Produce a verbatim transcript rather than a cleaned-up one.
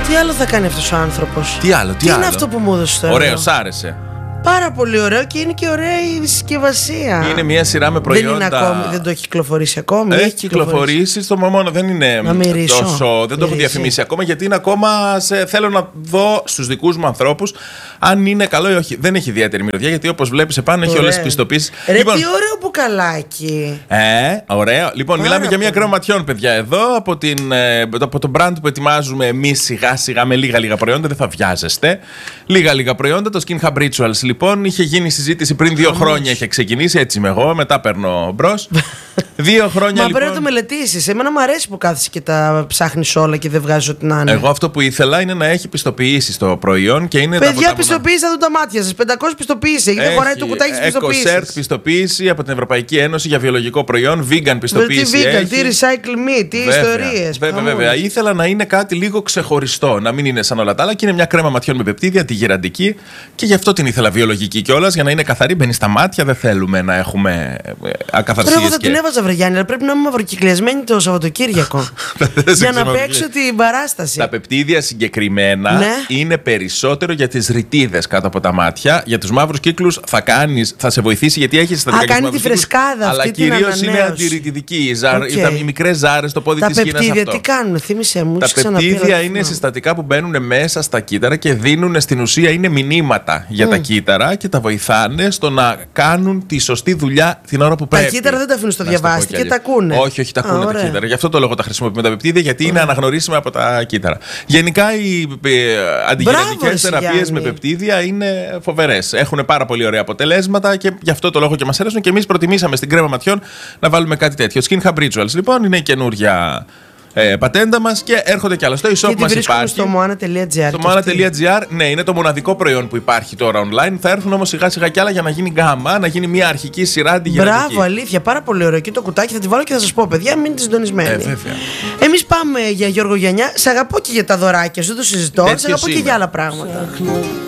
Τι άλλο θα κάνει αυτός ο άνθρωπος? Τι άλλο, τι, τι άλλο. είναι αυτό που μου έδωσε τώρα? Ωραίο, σ' άρεσε? Πάρα πολύ ωραίο και είναι και ωραία η συσκευασία. Είναι μια σειρά με προϊόντα. Δεν είναι ακόμη, δεν το έχει κυκλοφορήσει ακόμη. Έχει κυκλοφορήσει στο μόνο, δεν είναι τόσο. Δεν το έχω διαφημίσει ακόμα, γιατί είναι ακόμα. Σε, θέλω να δω στους δικούς μου ανθρώπους αν είναι καλό ή όχι. Δεν έχει ιδιαίτερη μυρωδιά, γιατί όπως βλέπεις επάνω έχει όλες τις πιστοποιήσεις. Ρε, λοιπόν, τι ωραίο μπουκαλάκι. Ε, ωραίο. Λοιπόν, πάρα μιλάμε για μια κρέμα ματιών, παιδιά, εδώ από, την, από το brand που ετοιμάζουμε εμείς σιγά σιγά με λίγα λίγα προϊόντα. Δεν θα βιάζεστε. Λίγα λίγα προϊόντα. Το Skin Hub Rituals, λοιπόν, είχε γίνει συζήτηση πριν δύο χρόνια. Είχε ξεκινήσει, έτσι είμαι εγώ. Μετά παίρνω μπρος. Δύο χρόνια. Μα λοιπόν, πρέπει να το μελετήσεις. Εμένα μου αρέσει που κάθεσαι και τα ψάχνεις όλα και δεν βγάζεις ό,τι να είναι. Εγώ αυτό που ήθελα είναι να έχει πιστοποιήσει το προϊόν και είναι. Παιδιά, πιστοποίηση θα δουν τα μάτια σας. πεντακόσια πιστοποίηση. Έχετε χωράει το κουτάκι της πιστοποίησης. EcoCert πιστοποίηση από την Ευρωπαϊκή Ένωση για βιολογικό προϊόν. Vegan πιστοποίηση. Τι vegan, έχει. τι recycle me, τι ιστορίες. Βέβαια, βέβαια. Ήθελα να είναι κάτι λίγο ξεχωριστό. Να μην είναι σαν όλα τα άλλα. Και είναι μια κρέμα ματιών με πεπτίδια, τη γεραντική. Και γι' αυτό την ήθελα βιολογική κιόλας. Για να είναι καθαρή, μπαίνει στα μάτια. Δεν θέλουμε να έχουμε ακαθαρσίες. Εγώ θα την έβαζα, Βρεγιάννη, αλλά πρέπει να είμαι μαυροκυκλιασμένη το Σαββατοκύριακο. για να παίξω την παράσταση. Τα πεπτίδια συγκεκριμένα ναι. είναι περισσότερο για τις ρητίδες κάτω από τα μάτια. Για τους μαύρους κύκλους θα, κάνεις, θα σε βοηθήσει, γιατί έχει συστατικά. Α, κάνει τη φρεσκάδα αυτή. Αλλά κυρίως είναι αντιρρητιδική. Οι, ζάρ, okay. οι μικρές ζάρες στο πόδι της χήνας. Τα πεπτίδια τι κάνουν, θύμισε μου. Τα πεπτίδια είναι συστατικά που μπαίνουν μέσα στα κύτταρα και δίνουν στην ουσία, είναι μηνύματα για mm. τα κύτταρα και τα βοηθάνε στο να κάνουν τη σωστή δουλειά την ώρα που πρέπει. Τα κύτταρα δεν τα αφήνουν στο διαβάστη και τα ακούνε. Όχι, όχι, τα ακούνε τα κύτταρα. Γι' αυτό το λόγο τα χρησιμοποιούμε τα πεπτίδια, γιατί είναι αναγνωρίσιμα από τα κύτταρα. Γενικά οι αντιγυραντικές θεραπείες με πεπτίδια είναι φοβερές. Έχουν πάρα πολύ ωραία αποτελέσματα και γι' αυτό το λόγο και μας αρέσουν. Και εμείς προτιμήσαμε στην κρέμα ματιών να βάλουμε κάτι τέτοιο. Skin Hub Rituals, λοιπόν, είναι η καινούργια ε, πατέντα μας και έρχονται κι άλλα. Στο e-shop μας υπάρχει. Στο moana.gr. Στο moana.gr, ναι, είναι το μοναδικό προϊόν που υπάρχει τώρα online. Θα έρθουν όμως σιγά σιγά κι άλλα για να γίνει γκάμα, να γίνει μια αρχική σειρά αντιγυραντική. Μπράβο, αλήθεια, πάρα πολύ ωραίο. Και το κουτάκι θα τη βάλω και θα σας πω, παιδιά, μείνετε συντονισμένοι. Ε, βέβαια. Εμείς πάμε για Γιώργο Γιαννιά. Σ' αγαπώ και για τα δωράκια σου, το συζητώ. Σ' αγαπώ και για άλλα πράγματα.